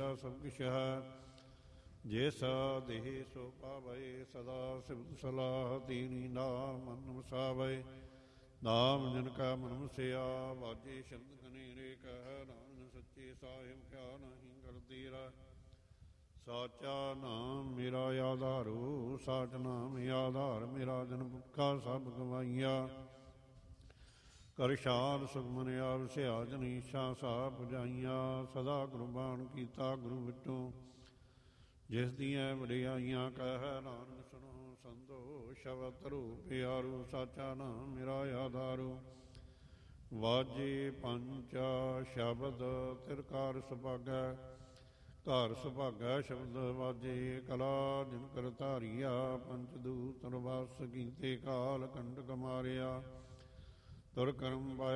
ਤੇਰਾ ਸਭ ਕਿਛ ਹੈ। ਜੈਸਾ ਦੇਹ ਸੋ ਪਾਵੈ ਸਦਾ ਸਿਫਤ ਸਲਾਹ ਤੀਨੀ ਨਾਮ ਮਨ ਵਸਾਵੈ। ਨਾਮ ਜਨ ਕਾ ਮਨ ਵਸਿਆ ਵਾਜੇ ਸ਼ਬਦ ਕਨੇਰੇ ਕਹਿ ਨਾਨਕ ਸੱਚੇ ਸਾਹਿਬ ਕਿਆ ਨਹੀਂ ਗਲ ਤੇਰਾ। ਸਾਚਾ ਨਾਮ ਮੇਰਾ ਆਧਾਰੋ ਸਾਚ ਨਾਮ ਆਧਾਰ ਮੇਰਾ ਜਨ ਭੁੱਖਾ ਸਭ ਗਵਾਈਆ। ਕਰ ਸ਼ਾਦ ਸੁਖਮਨ ਆਵਸਿਆ ਜਨੀਸ਼ਾ ਸਾ ਪੁਜਾਈਆਂ। ਸਦਾ ਗੁਰਬਾਣ ਕੀਤਾ ਗੁਰੂ ਵਿਟੋ ਜਿਸ ਦੀਆਂ ਵਡਿਆਈਆਂ ਕਹਿ ਨਾਨਕ ਸੁਣੋ ਸੰਤੋ ਸ਼ਬਦ ਰੂਪ ਪਿਆਰੂ। ਸਾਚਾ ਨਾਮ ਮੇਰਾ ਆਧਾਰੋ ਵਾਜੇ ਪੰਚਾ ਸ਼ਬਦ ਤਿਰਕਾਰ ਸੁਭਾਗੈ। ਘਰ ਸੁਭਾਗੈ ਸ਼ਬਦ ਵਾਜੇ ਕਲਾ ਜਿਨ ਕਰ ਧਾਰੀਆ। ਪੰਚ ਦੂਤ ਨਵਾਸ ਕੀਤੇ ਕਾਲ ਕੰਡਕ ਮਾਰਿਆ। ਤੁਰ ਕਰਮ